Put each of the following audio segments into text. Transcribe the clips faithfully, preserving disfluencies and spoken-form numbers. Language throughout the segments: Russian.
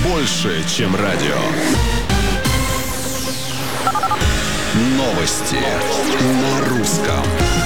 больше, чем радио. Новости на русском.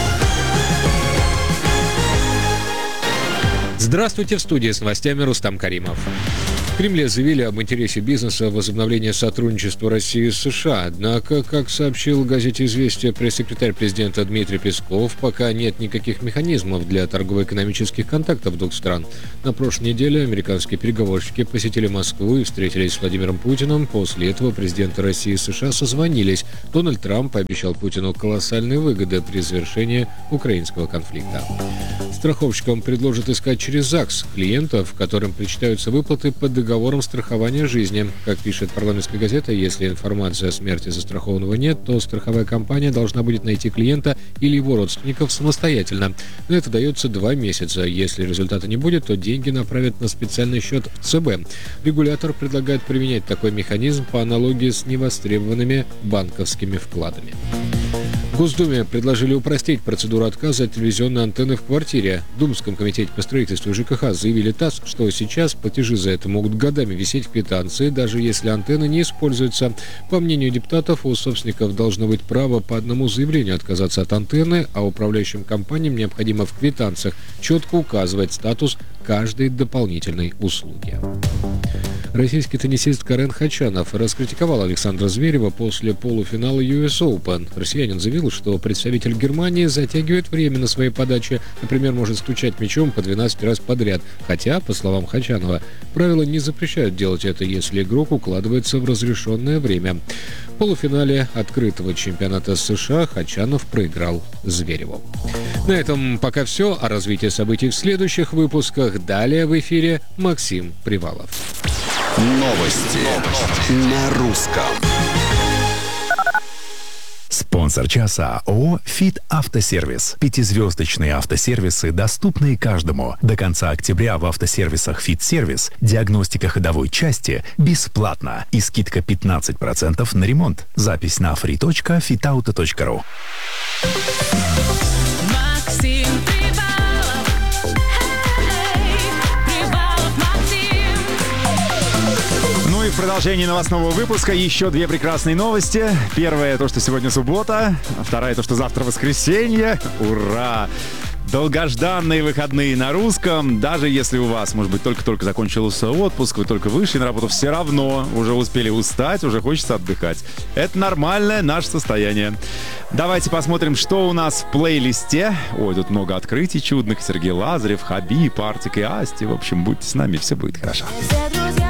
Здравствуйте, в студии с новостями Рустам Каримов. В Кремле заявили об интересе бизнеса в возобновлении сотрудничества России с США. Однако, как сообщил газете «Известия» пресс-секретарь президента Дмитрий Песков, пока нет никаких механизмов для торгово-экономических контактов двух стран. На прошлой неделе американские переговорщики посетили Москву и встретились с Владимиром Путиным. После этого президенты России и США созвонились. Дональд Трамп пообещал Путину колоссальные выгоды при завершении украинского конфликта. Страховщикам предложат искать через ЗАГС клиентов, которым причитаются выплаты по договорам страхования жизни. Как пишет парламентская газета, если информации о смерти застрахованного нет, то страховая компания должна будет найти клиента или его родственников самостоятельно. На это дается два месяца. Если результата не будет, то деньги направят на специальный счет в ЦБ. Регулятор предлагает применять такой механизм по аналогии с невостребованными банковскими вкладами. В Госдуме предложили упростить процедуру отказа от телевизионной антенны в квартире. В Думском комитете по строительству и ЖКХ заявили ТАСС, что сейчас платежи за это могут годами висеть в квитанции, даже если антенна не используется. По мнению депутатов, у собственников должно быть право по одному заявлению отказаться от антенны, а управляющим компаниям необходимо в квитанциях четко указывать статус каждой дополнительной услуги. Российский теннисист Карен Хачанов раскритиковал Александра Зверева после полуфинала ю эс Open. Россиянин заявил, что представитель Германии затягивает время на своей подаче, например, может стучать мячом по двенадцать раз подряд. Хотя, по словам Хачанова, правила не запрещают делать это, если игрок укладывается в разрешенное время. В полуфинале открытого чемпионата США Хачанов проиграл Звереву. На этом пока все. О развитии событий в следующих выпусках. Далее в эфире Максим Привалов. Новости на русском. Спонсор часа ООО «Фит Автосервис». Пятизвездочные автосервисы, доступные каждому. До конца октября в автосервисах «Фит Сервис» диагностика ходовой части бесплатна и скидка пятнадцать процентов на ремонт. Запись на фри точка фитауто точка ру. Максим Привалов. Привалов Максим. Ну и в продолжении новостного выпуска еще две прекрасные новости. Первая — то, что сегодня суббота. Вторая — то, что завтра воскресенье. Ура! Долгожданные выходные на русском. Даже если у вас, может быть, только-только закончился отпуск, вы только вышли на работу, все равно уже успели устать, уже хочется отдыхать. Это нормальное наше состояние. Давайте посмотрим, что у нас в плейлисте. Ой, тут много открытий чудных. Сергей Лазарев, Хабиб, Артик и Асти. В общем, будьте с нами, все будет хорошо.